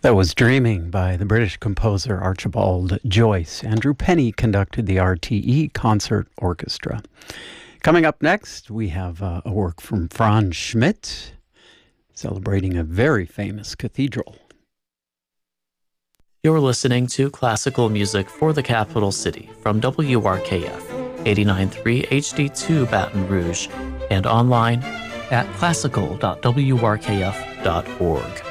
That was Dreaming by the British composer Archibald Joyce. Andrew Penny conducted the RTE Concert Orchestra. Coming up next, we have a work from Franz Schmidt, celebrating a very famous cathedral. You're listening to classical music for the capital city from WRKF 89.3 HD2 Baton Rouge and online at classical.wrkf.org.